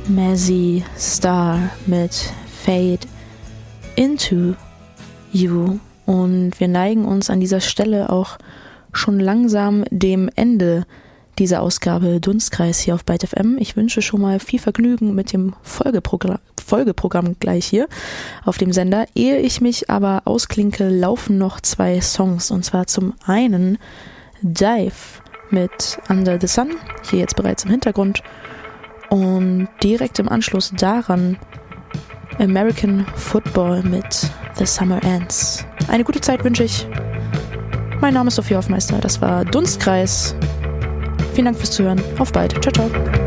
Mazzy Star mit Fade Into You. Und wir neigen uns an dieser Stelle auch schon langsam dem Ende dieser Ausgabe Dunstkreis hier auf Byte FM. Ich wünsche schon mal viel Vergnügen mit dem Folgeprogramm gleich hier auf dem Sender. Ehe ich mich aber ausklinke, laufen noch 2 Songs. Und zwar zum einen Dive mit Under the Sun, hier jetzt bereits im Hintergrund. Und direkt im Anschluss daran American Football mit The Summer Ends. Eine gute Zeit wünsche ich. Mein Name ist Sophie Hoffmeister. Das war Dunstkreis. Vielen Dank fürs Zuhören. Auf bald. Ciao, ciao.